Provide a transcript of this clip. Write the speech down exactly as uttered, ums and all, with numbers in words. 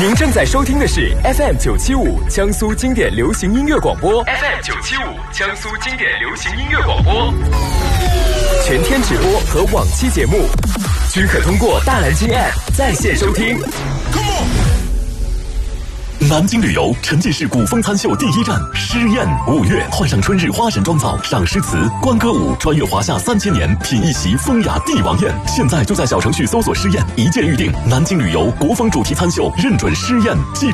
您正在收听的是 F M 九七五江苏经典流行音乐广播 ，F M 九七五江苏经典流行音乐广播，全天直播和往期节目均可通过大蓝鲸 App 在线收听。 南京旅游沉浸式古风餐秀第一站诗宴，五月换上春日花神妆造，赏诗词、观歌舞，穿越华夏三千年，品一席风雅帝王宴。现在就在小程序搜索诗宴，一键预定。南京旅游国风主题餐秀，认准诗宴。